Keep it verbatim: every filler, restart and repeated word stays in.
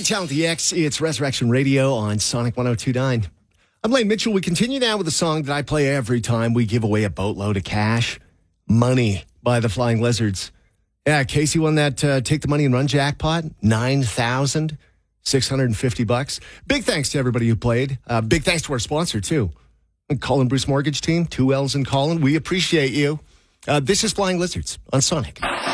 Channel D X, it's Resurrection Radio on Sonic one oh two point nine. I'm Lane Mitchell. We continue now with a song that I play every time we give away a boatload of cash. Money by the Flying Lizards. Yeah, Casey won that uh, Take the Money and Run jackpot, nine thousand six hundred fifty bucks. Big thanks to everybody who played. Uh, big thanks to our sponsor, too. Colin Bruce Mortgage Team, two L's in Colin. We appreciate you. Uh, this is Flying Lizards on Sonic.